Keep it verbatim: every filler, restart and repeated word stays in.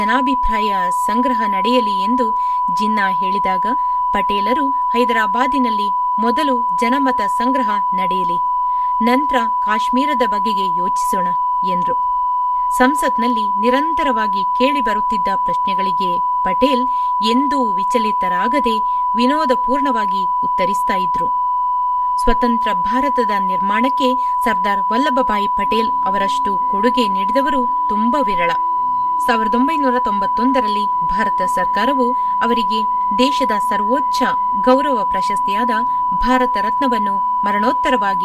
ಜನಾಭಿಪ್ರಾಯ ಸಂಗ್ರಹ ನಡೆಯಲಿ ಎಂದು ಜಿನ್ನಾ ಹೇಳಿದಾಗ ಪಟೇಲರು ಹೈದರಾಬಾದಿನಲ್ಲಿ ಮೊದಲು ಜನಮತ ಸಂಗ್ರಹ ನಡೆಯಲಿ, ನಂತರ ಕಾಶ್ಮೀರದ ಬಗೆಗೆ ಯೋಚಿಸೋಣ ಎಂದರು. ಸಂಸತ್ನಲ್ಲಿ ನಿರಂತರವಾಗಿ ಕೇಳಿಬರುತ್ತಿದ್ದ ಪ್ರಶ್ನೆಗಳಿಗೆ ಪಟೇಲ್ ಎಂದೂ ವಿಚಲಿತರಾಗದೆ ವಿನೋದಪೂರ್ಣವಾಗಿ ಉತ್ತರಿಸ್ತಾ ಇದ್ರು. ಸ್ವತಂತ್ರ ಭಾರತದ ನಿರ್ಮಾಣಕ್ಕೆ ಸರ್ದಾರ್ ವಲ್ಲಭಭಾಯಿ ಪಟೇಲ್ ಅವರಷ್ಟು ಕೊಡುಗೆ ನೀಡಿದವರು ತುಂಬಾ ವಿರಳ. ಸಾವಿರದ ಒಂಬೈನೂರ ತೊಂಬತ್ತೊಂದರಲ್ಲಿ ಭಾರತ ಸರ್ಕಾರವು ಅವರಿಗೆ ದೇಶದ ಸರ್ವೋಚ್ಚ ಗೌರವ ಪ್ರಶಸ್ತಿಯಾದ ಭಾರತ ರತ್ನವನ್ನು ಮರಣೋತ್ತರವಾಗಿ